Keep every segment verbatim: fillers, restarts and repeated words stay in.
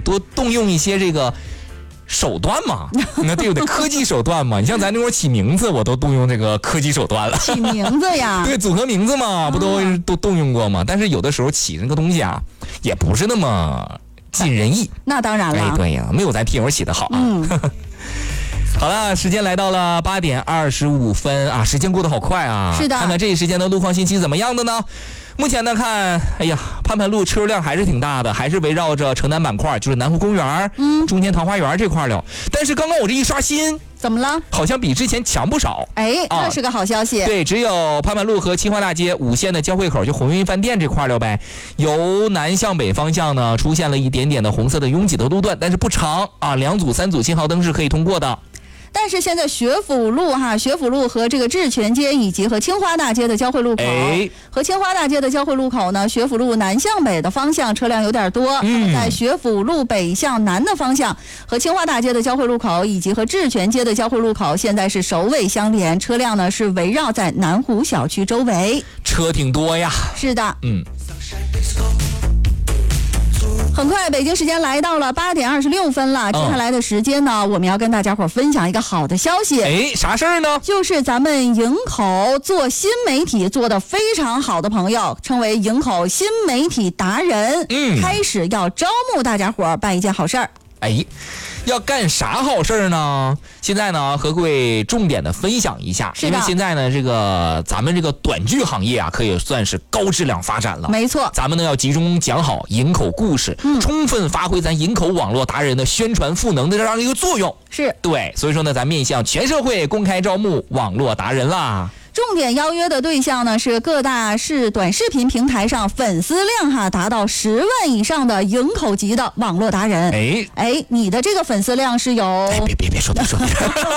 多动用一些这个手段嘛，那对不对？科技手段嘛，你像咱那会儿起名字，我都动用这个科技手段了。 起名字呀？ 对，组合名字嘛，不都、啊、都动用过吗？但是有的时候起那个东西啊，也不是那么尽人意。 那当然了， 哎，对呀，没有咱听友起的好啊。嗯好了，时间来到了八点二十五分啊，时间过得好快啊！ 是的， 看看这一时间的路况信息怎么样的呢？目前呢看，哎呀，盼盼路车流量还是挺大的，还是围绕着城南板块，就是南湖公园、嗯，中间桃花园这块了。但是刚刚我这一刷新， 怎么了？ 好像比之前强不少。 哎，这是个好消息。 啊、对，只有盼盼路和清华大街五线的交汇口，就鸿运饭店这块了呗。由南向北方向呢，出现了一点点的红色的拥挤的路段，但是不长啊，两组、三组信号灯是可以通过的。 但是现在学府路哈，学府路和这个智泉街以及和清华大街的交汇路口， 哎、 和清华大街的交汇路口呢，学府路南向北的方向车辆有点多。嗯，在学府路北向南的方向和清华大街的交汇路口以及和智泉街的交汇路口，现在是首尾相连，车辆呢是围绕在南湖小区周围， 车挺多呀。 是的， 嗯。 很快，北京时间来到了八点二十六分了。接下来的时间呢，我们要跟大家伙分享一个好的消息。 哎，啥事儿呢？ 就是咱们营口做新媒体做得非常好的朋友，称为营口新媒体达人， 嗯， 开始要招募大家伙办一件好事儿。 哎，要干啥好事呢？现在呢，和各位重点的分享一下，因为现在呢，这个咱们这个短剧行业啊，可以算是高质量发展了。 没错， 咱们呢要集中讲好营口故事，嗯，充分发挥咱营口网络达人的宣传赋能的这样一个作用。 是对， 所以说呢，咱面向全社会公开招募网络达人啦。 重点邀约的对象呢是各大市短视频平台上粉丝量哈达到十万以上的营口级的网络达人。 哎哎，你的这个粉丝量是有？ 哎，别别别说别说别，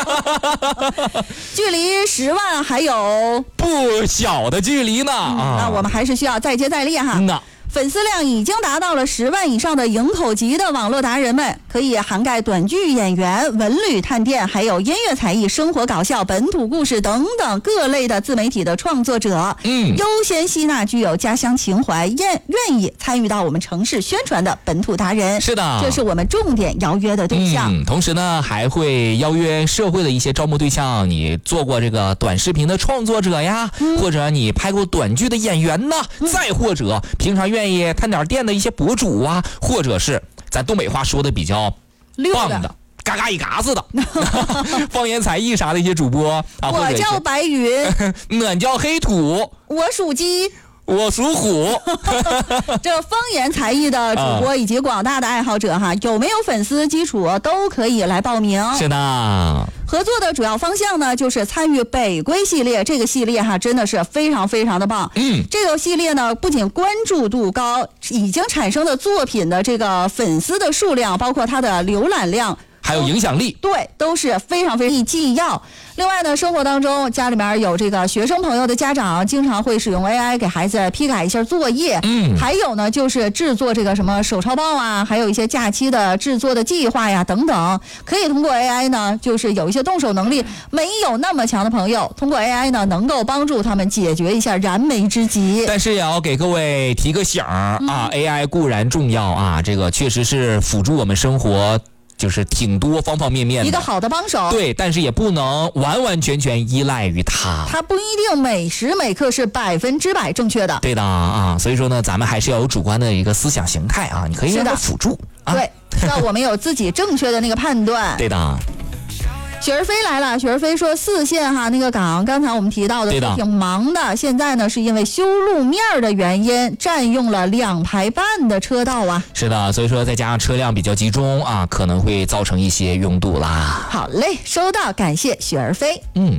距离十万还有不小的距离呢、 嗯、 啊！ 那我们还是需要再接再厉哈。 嗯呐。 粉丝量已经达到了十万以上的营口级的网络达人们，可以涵盖短剧演员、文旅探店，还有音乐才艺、生活搞笑、本土故事等等各类的自媒体的创作者， 嗯， 优先吸纳具有家乡情怀、愿愿意参与到我们城市宣传的本土达人。 是的， 这是我们重点邀约的对象。 嗯，同时呢，还会邀约社会的一些招募对象，你做过这个短视频的创作者呀，嗯、或者你拍过短剧的演员呢，嗯、再或者平常愿意探点店的一些博主啊，或者是咱东北话说的比较棒的嘎嘎一嘎子的方言才艺啥的一些主播啊。 我叫白云， 我叫黑土， 我属鸡， 我属虎。 这方言才艺的主播以及广大的爱好者哈，有没有粉丝基础都可以来报名。 是的。 合作的主要方向呢，就是参与北归系列，这个系列哈真的是非常非常的棒。 嗯， 这个系列呢，不仅关注度高，已经产生的作品的这个粉丝的数量，包括它的浏览量， 还有影响力， 对，都是非常非常既要。另外呢，生活当中家里面有这个学生朋友的家长，经常会使用 A I 给孩子批改一下作业。 嗯， 还有呢，就是制作这个什么手抄报啊，还有一些假期的制作的计划呀等等，可以通过 A I 呢，就是有一些动手能力没有那么强的朋友，通过 A I 呢，能够帮助他们解决一下燃眉之急。 但是也要给各位提个醒儿、嗯、啊 ，A I 固然重要啊，这个确实是辅助我们生活。就是挺多方方面面的一个好的帮手， 对，但是也不能完完全全依赖于它， 它不一定每时每刻是百分之百正确的， 对的啊，所以说呢，咱们还是要有主观的一个思想形态啊，你可以让它辅助，啊、 对，让我们有自己正确的那个判断， 对的。 雪儿飞来了，雪儿飞说四线哈那个岗，刚才我们提到的挺忙的，现在呢是因为修路面的原因，占用了两排半的车道啊。 是的，所以说再加上车辆比较集中啊，可能会造成一些拥堵啦。 好嘞，收到，感谢雪儿飞。 嗯。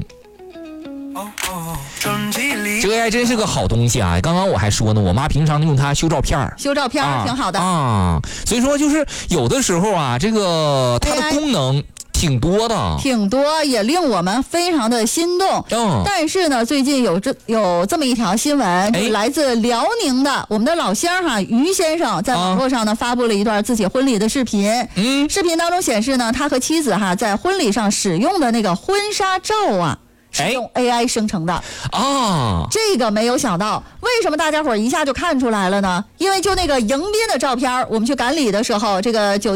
这个 A I 真是个好东西啊！刚刚我还说呢，我妈平常用它修照片修照片、啊、挺好的啊。所以说就是有的时候啊，这个它的功能挺多的， 挺多，也令我们非常的心动。 嗯， 但是呢，最近有这有这么一条新闻，就是来自辽宁的我们的老乡哈于先生，在网络上呢、啊、发布了一段自己婚礼的视频。 嗯， 视频当中显示呢，他和妻子哈在婚礼上使用的那个婚纱照啊。是用 A I 生成的啊， 这个没有想到，为什么大家伙一下就看出来了呢？因为就那个迎宾的照片，我们去赶礼的时候，这个酒